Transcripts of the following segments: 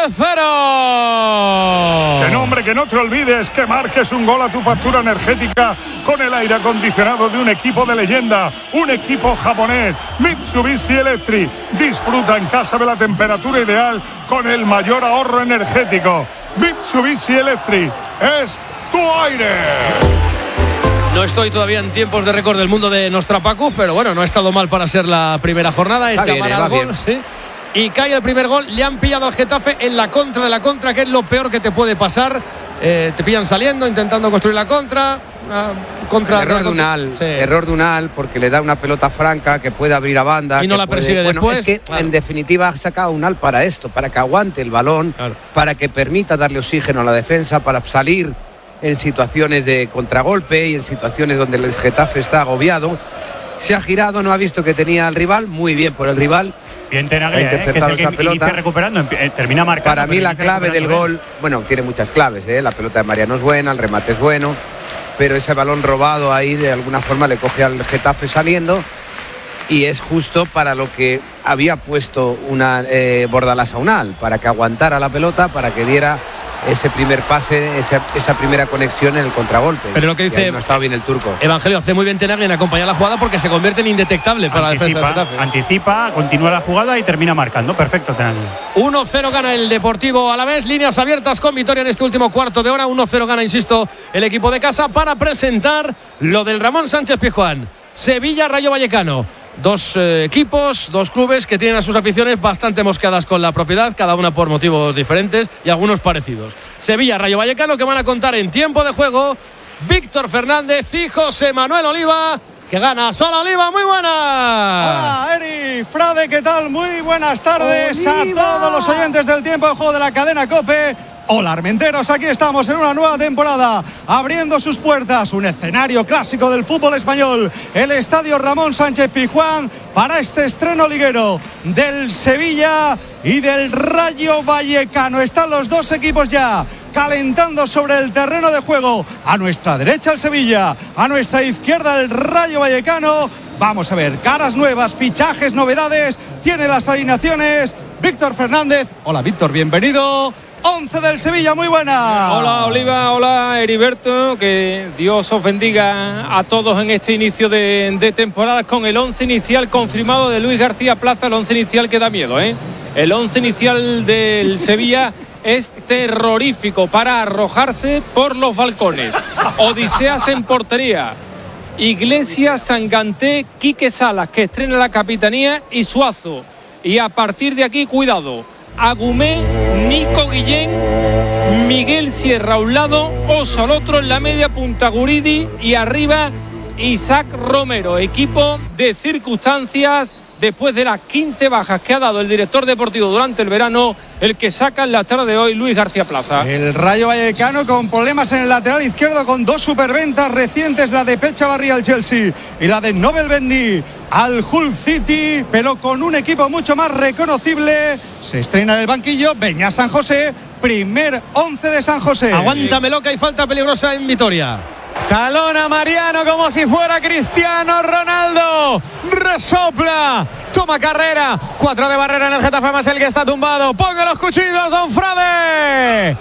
0. Que nombre, que no te olvides que marques un gol a tu factura energética con el aire acondicionado de un equipo de leyenda, un equipo japonés, Mitsubishi Electric. Disfruta en casa de la temperatura ideal con el mayor ahorro energético. Mitsubishi Electric es tu aire. No estoy todavía en tiempos de récord del mundo de Nostrapacus, pero bueno, no ha estado mal para ser la primera jornada. Es llamar al gol, sí. Y cae el primer gol. Le han pillado al Getafe en la contra de la contra, que es lo peor que te puede pasar. Te pillan saliendo, intentando construir la contra. Error de Unal, porque le da una pelota franca que puede abrir a banda. Y no la persigue después. Es que en definitiva ha sacado Unal para esto, para que aguante el balón, para que permita darle oxígeno a la defensa, para salir en situaciones de contragolpe y en situaciones donde el Getafe está agobiado. Se ha girado, no ha visto que tenía al rival, muy bien por el rival. Bien Tenaglia, que es el que inicia recuperando, termina marcando. Para mí la clave del gol, bueno, tiene muchas claves, la pelota de Mariano es buena, el remate es bueno, pero ese balón robado ahí de alguna forma le coge al Getafe saliendo y es justo para lo que había puesto una Bordalás a Unal, para que aguantara la pelota, para que diera ese primer pase, esa primera conexión en el contragolpe. Pero lo que dice, no ha estado bien el turco. Evangelio, hace muy bien Tenaglia en acompañar la jugada porque se convierte en indetectable para la defensa del Getafe. Anticipa, continúa la jugada y termina marcando. Perfecto, Tenaglia. 1-0 gana el Deportivo Alavés. Líneas abiertas con Vitoria en este último cuarto de hora. 1-0 gana, insisto, el equipo de casa para presentar lo del Ramón Sánchez Pizjuán. Sevilla, Rayo Vallecano. Dos equipos, dos clubes que tienen a sus aficiones bastante mosqueadas con la propiedad, cada una por motivos diferentes y algunos parecidos. Sevilla, Rayo Vallecano, que van a contar en tiempo de juego Víctor Fernández y José Manuel Oliva, que gana. Hola Oliva, muy buenas. Hola Eri, Frade, ¿qué tal? Muy buenas tardes Oliva. A todos los oyentes del tiempo de juego de la cadena COPE. Hola Armenteros, aquí estamos en una nueva temporada, abriendo sus puertas, un escenario clásico del fútbol español, el Estadio Ramón Sánchez Pizjuán, para este estreno liguero del Sevilla y del Rayo Vallecano. Están los dos equipos ya calentando sobre el terreno de juego. A nuestra derecha el Sevilla, a nuestra izquierda el Rayo Vallecano. Vamos a ver, caras nuevas, fichajes, novedades. Tiene las alineaciones Víctor Fernández. Hola Víctor, bienvenido. 11 del Sevilla, muy buena. Hola Oliva, hola Heriberto, que Dios os bendiga a todos en este inicio de temporada con el 11 inicial confirmado de Luis García Plaza, el 11 inicial que da miedo, El 11 inicial del Sevilla es terrorífico para arrojarse por los balcones. Odiseas en portería, Iglesias, Sanganté, Quique Salas, que estrena la capitanía, y Suazo. Y a partir de aquí, cuidado, Agumé, Nico Guillén, Miguel Sierra a un lado, Oso al otro, en la media punta Guridi y arriba Isaac Romero. Equipo de circunstancias después de las 15 bajas que ha dado el director deportivo durante el verano, el que saca en la tarde de hoy Luis García Plaza. El Rayo Vallecano con problemas en el lateral izquierdo, con dos superventas recientes, la de Pechavarría al Chelsea y la de Nobel Bendy al Hull City, pero con un equipo mucho más reconocible. Se estrena en el banquillo Beñá San José, primer 11 de San José. Aguántame loca y falta peligrosa en Vitoria. Talón a Mariano como si fuera Cristiano Ronaldo. Resopla. Toma carrera. 4 de barrera en el Getafe más el que está tumbado. Ponga los cuchillos, don Frade.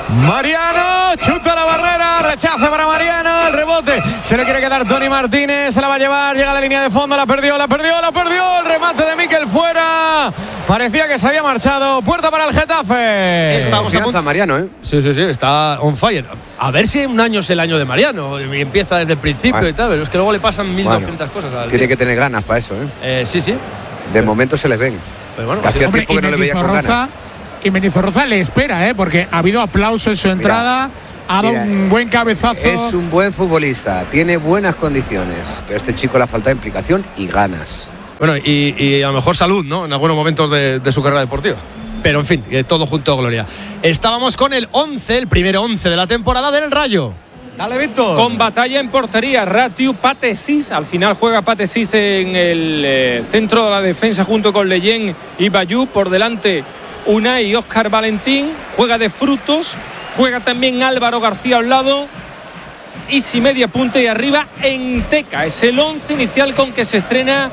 Mariano chuta la barrera. Rechace para Mariano. El rebote se lo quiere quedar Tony Martínez. Se la va a llevar. Llega a la línea de fondo. La perdió. El remate de Mikel fuera. Parecía que se había marchado. Puerta para el Getafe. Estamos a Mariano, Sí, está on fire. A ver si un año es el año de Mariano y empieza desde el principio y tal, pero es que luego le pasan 1200 cosas. Tiene que tener ganas para eso, Sí. De momento se les ven. Pero bueno, hacía tiempo que no le veía con ganas. Y Mendizorroza le espera, porque ha habido aplauso en su entrada. Ha dado un buen cabezazo. Es un buen futbolista, tiene buenas condiciones, pero a este chico le falta implicación y ganas. Bueno, y a lo mejor salud, ¿no? En algunos momentos de su carrera deportiva. Pero en fin, todo junto a gloria. Estábamos con el 11, el primer 11 de la temporada del Rayo. Dale, Víctor. Con batalla en portería, Ratiu Patesis. Al final juega Patesis en el centro de la defensa junto con Leyen y Bayú. Por delante Unai y Óscar Valentín. Juega de Frutos. Juega también Álvaro García a un lado. Isi media punta y arriba Enteca. Es el 11 inicial con que se estrena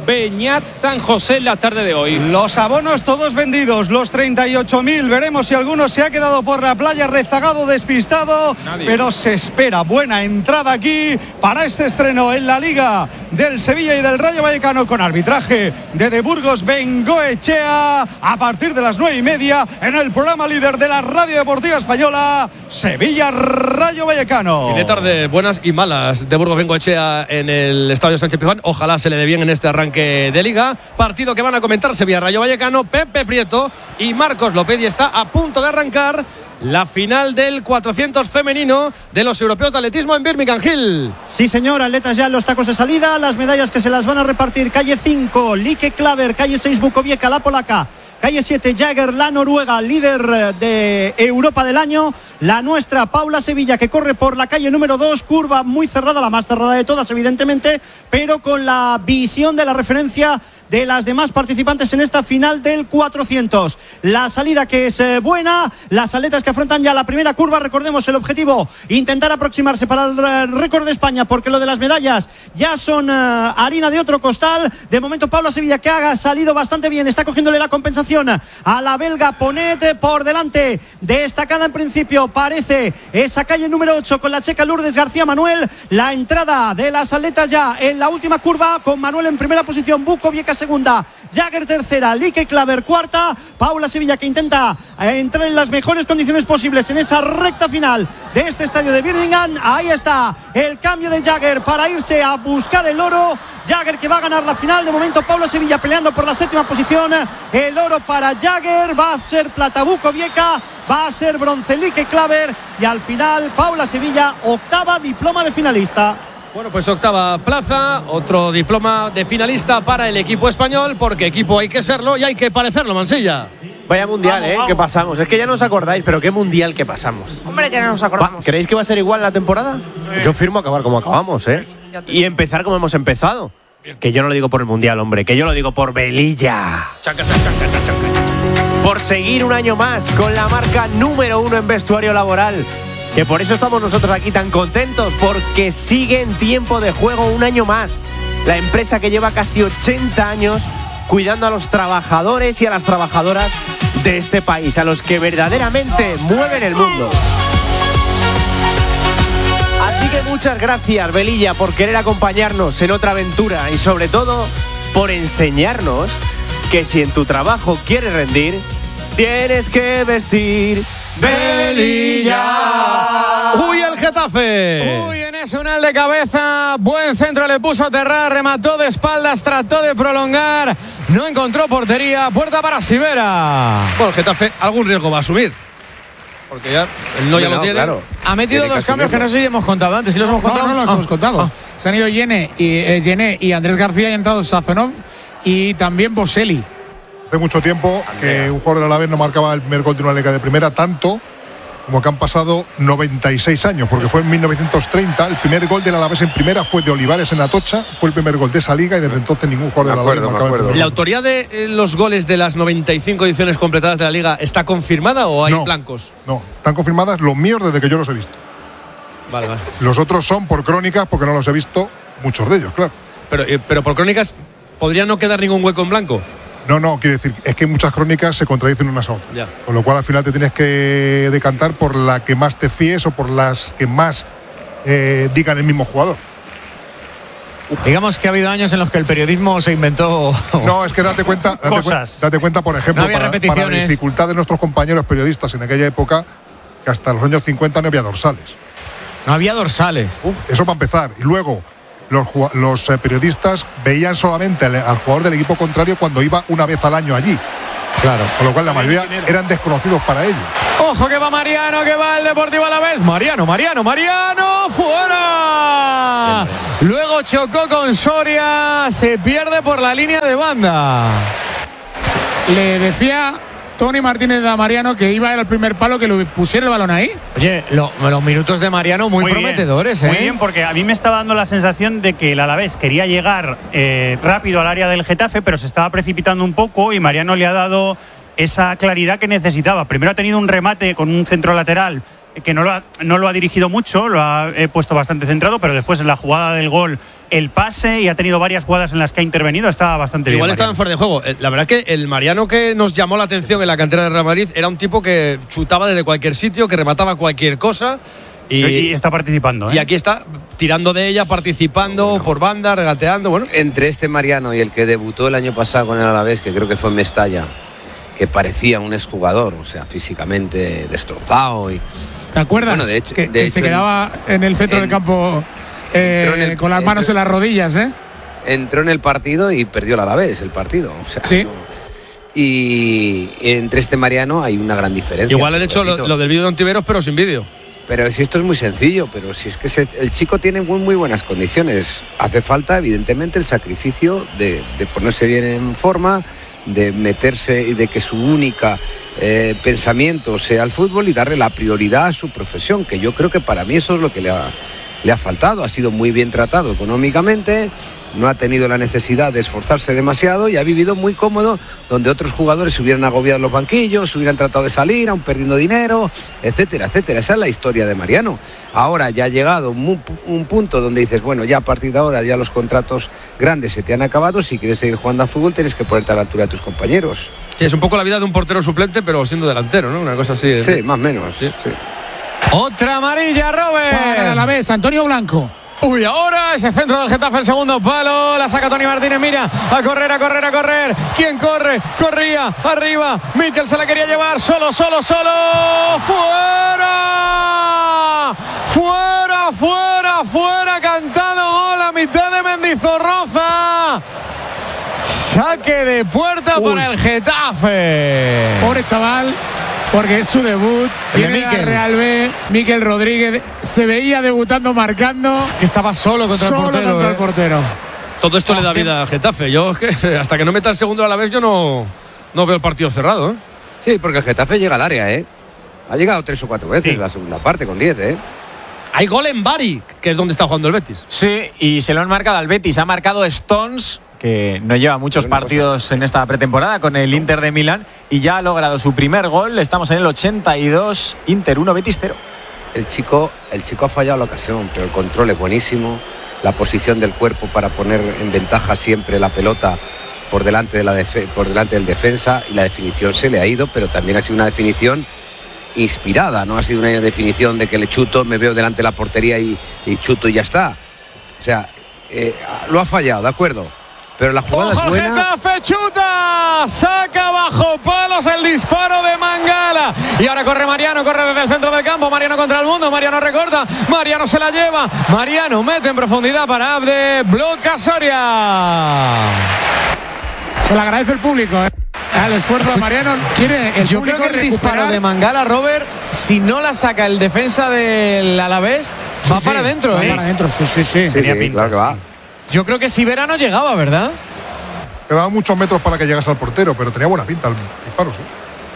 Beñat San José en la tarde de hoy. Los abonos todos vendidos, los 38.000. Veremos si alguno se ha quedado por la playa rezagado, despistado. Nadie. Pero se espera buena entrada aquí para este estreno en la Liga del Sevilla y del Rayo Vallecano, con arbitraje de Burgos Bengoechea, a partir de las 9:30 en el programa líder de la Radio Deportiva Española, Sevilla Rayo Vallecano. Y de tarde buenas y malas de Burgos Bengoechea en el Estadio Sánchez Pizjuán. Ojalá se le dé bien en este arranque de Liga. Partido que van a comentar Sevilla Rayo Vallecano, Pepe Prieto y Marcos López, y está a punto de arrancar la final del 400 femenino de los europeos de atletismo en Birmingham Hill. Sí, señor, atletas ya en los tacos de salida. Las medallas que se las van a repartir: calle 5, Lieke Klaver; calle 6, Bukovieka, la polaca; calle 7, Jagger, la noruega, líder de Europa del año; la nuestra, Paula Sevilla, que corre por la calle número 2, curva muy cerrada, la más cerrada de todas, evidentemente, pero con la visión de la referencia de las demás participantes en esta final del 400. La salida que es buena, las atletas que afrontan ya la primera curva. Recordemos el objetivo: intentar aproximarse para el récord de España, porque lo de las medallas ya son harina de otro costal. De momento, Paula Sevilla, que ha salido bastante bien, está cogiéndole la compensación a la belga Ponet. Por delante, destacada en principio, parece esa calle número 8 con la checa Lourdes García Manuel. La entrada de las atletas ya en la última curva, con Manuel en primera posición, Bukovieka segunda, Jagger tercera, Lieke Klaver cuarta. Paula Sevilla, que intenta entrar en las mejores condiciones posibles en esa recta final de este estadio de Birmingham. Ahí está el cambio de Jagger para irse a buscar el oro. Jagger, que va a ganar la final. De momento, Paula Sevilla peleando por la séptima posición. El oro para Jagger, va a ser plata Bukovieka, va a ser bronce Lieke Klaver, y al final Paula Sevilla, octava diploma de finalista. Bueno, pues octava plaza, otro diploma de finalista para el equipo español, porque equipo hay que serlo y hay que parecerlo, Mansilla. Vaya mundial, vamos. Que pasamos. Es que ya no os acordáis, pero qué mundial que pasamos. Hombre, que no nos acordamos. ¿Creéis que va a ser igual la temporada? Yo firmo acabar como acabamos, y empezar como hemos empezado. Que yo no lo digo por el mundial, hombre, que yo lo digo por Velilla. Por seguir un año más con la marca número 1 en vestuario laboral. Que por eso estamos nosotros aquí tan contentos, porque sigue en tiempo de juego un año más. La empresa que lleva casi 80 años cuidando a los trabajadores y a las trabajadoras de este país, a los que verdaderamente mueven el mundo. Así que muchas gracias, Velilla, por querer acompañarnos en otra aventura, y sobre todo por enseñarnos que si en tu trabajo quieres rendir, tienes que vestir Velilla. ¡Uy, el Getafe! Uy, en ese unal de cabeza, buen centro le puso a Terrar, remató de espaldas, trató de prolongar, no encontró portería, puerta para Sivera. Bueno, el Getafe algún riesgo va a asumir, porque ya el ya lo tiene. Claro. Ha metido dos cambios que no sé si hemos contado antes. ¿Sí los hemos contado? No los hemos contado. Se han ido Yene y Andrés García, y han entrado Sazonov y también Boselli. Hace mucho tiempo que un jugador del Alavés no marcaba el primer gol de una liga de primera, tanto como que han pasado 96 años, porque fue en 1930. El primer gol del Alavés en primera fue de Olivares en Atocha, fue el primer gol de esa liga, y desde entonces ningún jugador del Alavés marcaba el primer. ¿La autoría de los goles de las 95 ediciones completadas de la liga está confirmada o hay blancos? No, están confirmadas los míos desde que yo los he visto. Vale. Los otros son por crónicas, porque no los he visto, muchos de ellos, claro. Pero por crónicas, ¿podría no quedar ningún hueco en blanco? No, quiere decir, es que muchas crónicas se contradicen unas a otras. Ya. Con lo cual al final te tienes que decantar por la que más te fíes o por las que más digan el mismo jugador. Digamos que ha habido años en los que el periodismo se inventó. No, es que date cuenta, por ejemplo, no para la dificultad de nuestros compañeros periodistas en aquella época, que hasta los años 50 no había dorsales. No había dorsales. Eso para empezar. Y luego los periodistas veían solamente al jugador del equipo contrario cuando iba una vez al año allí. Claro. Con lo cual la mayoría eran desconocidos para ellos. Ojo que va Mariano, que va el Deportivo Alavés. Mariano, fuera. Luego chocó con Soria, se pierde por la línea de banda. Le decía Tony Martínez de Mariano que iba al primer palo, que le pusiera el balón ahí. Oye, los minutos de Mariano muy prometedores, Muy bien, porque a mí me estaba dando la sensación de que el Alavés quería llegar rápido al área del Getafe, pero se estaba precipitando un poco, y Mariano le ha dado esa claridad que necesitaba. Primero ha tenido un remate con un centro lateral que no lo ha dirigido mucho, lo ha puesto bastante centrado, pero después en la jugada del gol, el pase, y ha tenido varias jugadas en las que ha intervenido, estaba bastante bien. Igual estaba en fuera de juego. La verdad que el Mariano que nos llamó la atención en la cantera de Real Madrid era un tipo que chutaba desde cualquier sitio, que remataba cualquier cosa. Y está participando. Y aquí está tirando de ella, participando por banda, regateando. Bueno. Entre este Mariano y el que debutó el año pasado con el Alavés, que creo que fue en Mestalla, que parecía un exjugador, o sea, físicamente destrozado. ¿Te acuerdas? Bueno, de hecho, que se quedaba en el centro del campo con las manos en las rodillas, Entró en el partido y perdió el Alavés el partido. O sea, sí. Y entre este Mariano hay una gran diferencia. Igual han hecho lo del vídeo de Ontiveros, pero sin vídeo. Pero si esto es muy sencillo, pero si es que el chico tiene muy buenas condiciones. Hace falta, evidentemente, el sacrificio de ponerse bien en forma, de meterse y de que su única pensamiento sea el fútbol y darle la prioridad a su profesión, que yo creo que para mí eso es lo que le ha faltado. Ha sido muy bien tratado económicamente, no ha tenido la necesidad de esforzarse demasiado y ha vivido muy cómodo, donde otros jugadores se hubieran agobiado en los banquillos, se hubieran tratado de salir, aún perdiendo dinero, etcétera, etcétera. Esa es la historia de Mariano. Ahora ya ha llegado un punto donde dices, bueno, ya a partir de ahora ya los contratos grandes se te han acabado. Si quieres seguir jugando a fútbol tienes que ponerte a la altura de tus compañeros. Sí, es un poco la vida de un portero suplente, pero siendo delantero, ¿no? Una cosa así. Sí, más o menos. Sí. Otra amarilla, Robert. Para la vez, Antonio Blanco. Uy, ahora ese centro del Getafe, el segundo palo, la saca Tony Martínez, mira, a correr. ¿Quién corre? Corría, arriba, Mikel se la quería llevar, solo, fuera, cantado gol a mitad de Mendizorroza. Saque de puerta para el Getafe. Pobre chaval, porque es su debut. Viene de la Real B. Mikel Rodríguez se veía debutando, marcando. Es que estaba solo contra el portero. Todo esto le da vida al Getafe. Yo es que hasta que no meta el segundo a la vez yo no veo el partido cerrado. Sí, porque el Getafe llega al área, Ha llegado 3 o 4 veces en la segunda parte con 10, Hay gol en Bari, que es donde está jugando el Betis. Sí, y se lo han marcado al Betis. Ha marcado Stones, que no lleva muchos partidos en esta pretemporada con el Inter de Milán, y ya ha logrado su primer gol. Estamos en el 82, Inter 1, Betis 0. El chico ha fallado la ocasión, pero el control es buenísimo. La posición del cuerpo para poner en ventaja siempre la pelota por delante del defensa, y la definición se le ha ido, pero también ha sido una definición inspirada, no ha sido una definición de que le chuto, me veo delante de la portería y chuto y ya está. O sea, lo ha fallado, de acuerdo, pero la jugada es buena. Getafe chuta, saca bajo palos el disparo de Mangala, y ahora corre Mariano, corre desde el centro del campo, Mariano contra el mundo, Mariano recorta, Mariano se la lleva, Mariano mete en profundidad para Abde, bloca Soria. Se le agradece el público, al esfuerzo de Mariano. Yo creo que el disparo de Mangala, Robert, si no la saca el defensa del Alavés, va para adentro. Va para adentro, sí. Tenía pinta, claro que va. Yo creo que Sivera no llegaba, ¿verdad? Llevaba muchos metros para que llegase al portero, pero tenía buena pinta el disparo, sí.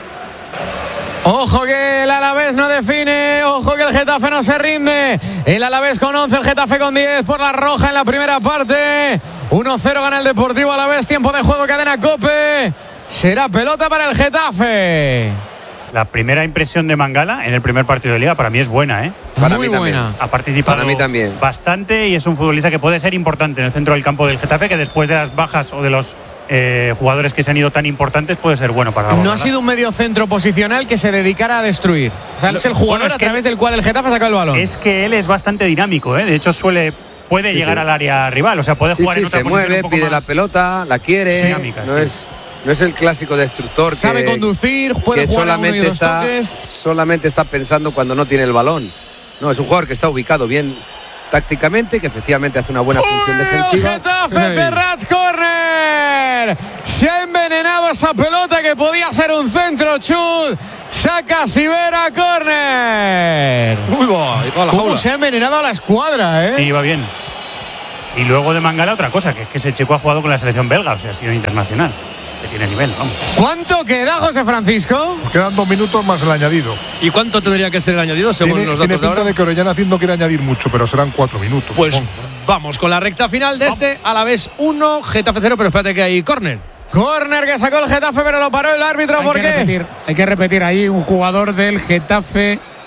Ojo que el Alavés no define, ojo que el Getafe no se rinde. El Alavés con 11, el Getafe con 10 por la roja en la primera parte. 1-0 gana el Deportivo Alavés, tiempo de juego, cadena COPE. Será pelota para el Getafe. La primera impresión de Mangala en el primer partido de Liga para mí es buena, Muy buena. Ha participado para mí también bastante y es un futbolista que puede ser importante en el centro del campo del Getafe, que después de las bajas o de los jugadores que se han ido tan importantes puede ser bueno para la No ha sido un medio centro posicional que se dedicara a destruir. O sea, es el jugador a través del cual el Getafe ha sacado el balón. Es que él es bastante dinámico, De hecho puede llegar al área rival, o sea, puede jugar en otra posición. Se mueve, pide la pelota, la quiere, dinámica, no es el clásico destructor sabe conducir, puede jugar a uno y dos toques. Solamente está pensando cuando no tiene el balón. No, es un jugador que está ubicado bien tácticamente, que efectivamente hace una buena función defensiva. Getafe de Rats, corner. Se ha envenenado esa pelota que podía ser un centro, chut. Saca Sivera, corner. ¿Cómo se ha envenenado a la escuadra, Sí, va bien. Y luego de Mangala otra cosa, que es que ese chico ha jugado con la selección belga, o sea, ha sido internacional. Que tiene nivel, vamos. ¿Cuánto queda, José Francisco? Quedan 2 minutos más el añadido. ¿Y cuánto tendría que ser el añadido según los datos tiene pinta de ahora? de que Orellana no quiere añadir mucho, pero serán 4 minutos. Pues supongo. vamos con la recta final de este Alavés 1, Getafe 0, pero espérate que hay córner. Córner que sacó el Getafe, pero lo paró el árbitro. ¿Por qué? Hay que repetir ahí un jugador del Getafe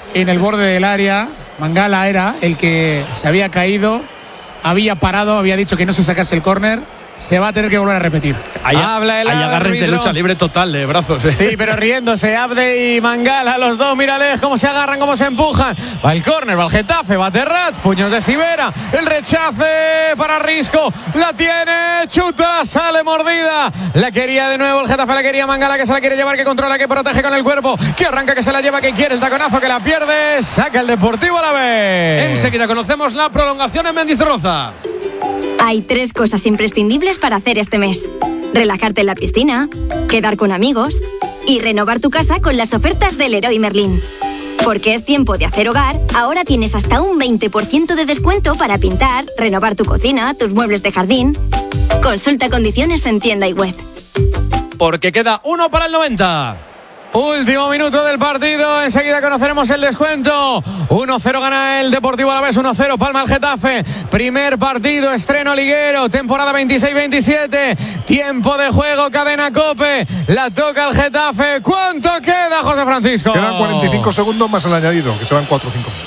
en el borde del área. Mangala era el que se había caído, había parado, había dicho que no se sacase el córner. Se va a tener que volver a repetir. Hay agarres de lucha libre total de brazos. Sí, pero riéndose Abde y Mangala, los dos, mírales cómo se agarran, cómo se empujan. Va el córner, va el Getafe, va Terrats, puños de Sivera, el rechace para Risco, la tiene, chuta, sale mordida. La quería de nuevo el Getafe, la quería Mangala, que se la quiere llevar, que controla, que protege con el cuerpo, que arranca, que se la lleva, que quiere el taconazo, que la pierde, saca el Deportivo Alavés. Enseguida conocemos la prolongación en Mendizorroza. Hay 3 cosas imprescindibles para hacer este mes: relajarte en la piscina, quedar con amigos y renovar tu casa con las ofertas del Leroy Merlin. Porque es tiempo de hacer hogar, ahora tienes hasta un 20% de descuento para pintar, renovar tu cocina, tus muebles de jardín. Consulta condiciones en tienda y web. Porque queda 1 para el 90. Último minuto del partido, enseguida conoceremos el descuento. 1-0 gana el Deportivo Alavés, 1-0 palma el Getafe. Primer partido, estreno liguero, temporada 26-27. Tiempo de juego, cadena COPE. La toca el Getafe. ¿Cuánto queda, José Francisco? Quedan 45 segundos más el añadido, que se van 4-5.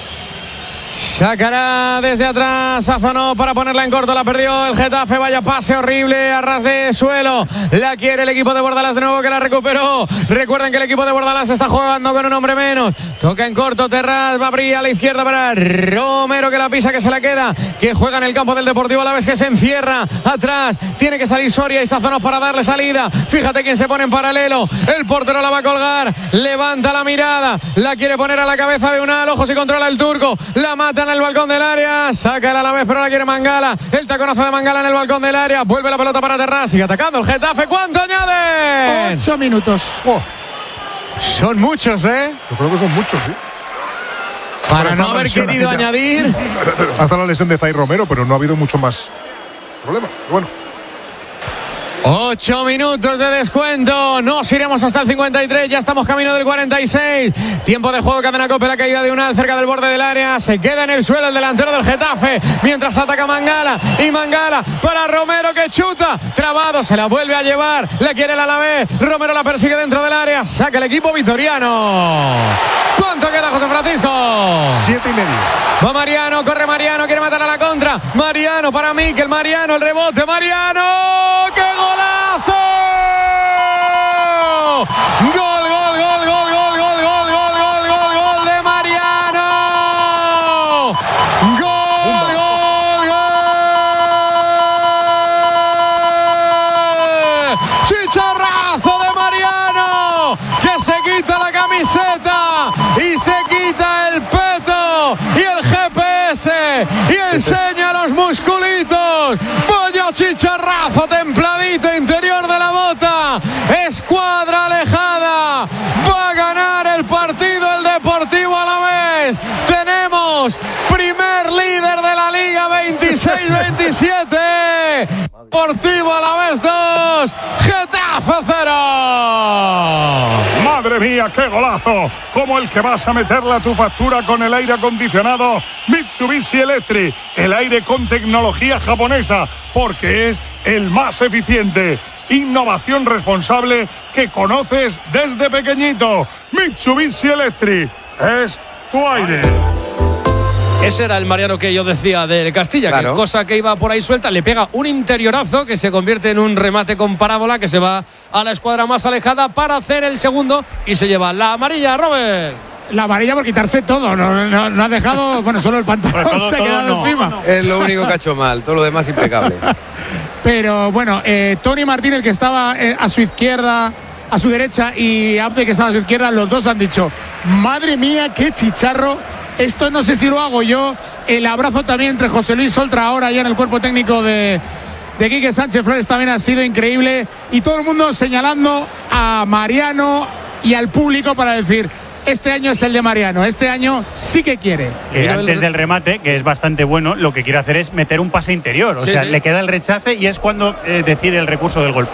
Sacará desde atrás Sazonó para ponerla en corto, la perdió el Getafe, vaya pase horrible a ras de suelo, la quiere el equipo de Bordalás de nuevo, que la recuperó. Recuerden que el equipo de Bordalás está jugando con un hombre menos, toca en corto, Terrats va a abrir a la izquierda para Romero, que la pisa, que se la queda, que juega en el campo del Deportivo Alavés, que se encierra atrás, tiene que salir Soria y Sazonó para darle salida. Fíjate quién se pone en paralelo, el portero la va a colgar, levanta la mirada, la quiere poner a la cabeza de Unal, ojo si controla el turco, la mata en el balcón del área, saca el Alavés pero la quiere Mangala, el taconazo de Mangala en el balcón del área, vuelve la pelota para Terrats, sigue atacando el Getafe. ¿Cuánto añade? 8 minutos. Son muchos, ¿eh? Yo creo que son muchos, sí. Para no haber querido añadir. Hasta la lesión de Zay Romero, pero no ha habido mucho más problema. Bueno. 8 minutos de descuento, nos iremos hasta el 53, ya estamos camino del 46. Tiempo de juego, cadena COPE, la caída de Unal cerca del borde del área, se queda en el suelo el delantero del Getafe, mientras ataca Mangala, y Mangala para Romero, que chuta, trabado, se la vuelve a llevar, la quiere el Alavés, Romero la persigue dentro del área, saca el equipo vitoriano. ¿Cuánto queda, José Francisco? 7:30. Va Mariano, corre Mariano, quiere matar a la contra, Mariano para Mikel, Mariano, el rebote, Mariano, ¡qué golazo! ¡Gol, gol, gol, gol, gol, gol, gol, gol, gol, gol, gol, gol de Mariano! ¡Gol, gol, gol! ¡Chicharrazo de Mariano! Que se quita la camiseta y se quita el peto y el GPS y enseña los musculitos. Vaya chicharrazo templadito interior de la bota. Escuadra alejada. Va a ganar el partido el Deportivo Alavés. Tenemos primer líder de la Liga 26-27. Deportivo Alavés 2, Getafe 0. Madre mía, qué golazo, como el que vas a meterle a tu factura con el aire acondicionado Mitsubishi Electric, el aire con tecnología japonesa, porque es el más eficiente. Innovación responsable que conoces desde pequeñito. Mitsubishi Electric es tu aire. Ese era el Mariano que yo decía del Castilla, claro. Que cosa que iba por ahí suelta, le pega un interiorazo que se convierte en un remate con parábola, que se va a la escuadra más alejada para hacer el segundo y se lleva la amarilla, Robert. La amarilla por quitarse todo, no ha dejado, bueno, solo el pantalón se ha quedado encima. Es lo único que ha hecho mal, todo lo demás impecable. Pero bueno, Tony Martínez, que estaba a su izquierda, a su derecha, y Abde, que estaba a su izquierda, los dos han dicho: madre mía, qué chicharro. Esto no sé si lo hago yo. El abrazo también entre José Luis Oltra, ahora ya en el cuerpo técnico de Quique Sánchez Flores, también ha sido increíble. Y todo el mundo señalando a Mariano y al público para decir: este año es el de Mariano, este año sí que quiere. Antes del remate, que es bastante bueno, lo que quiere hacer es meter un pase interior. O sea, le queda el rechace y es cuando decide el recurso del golpe.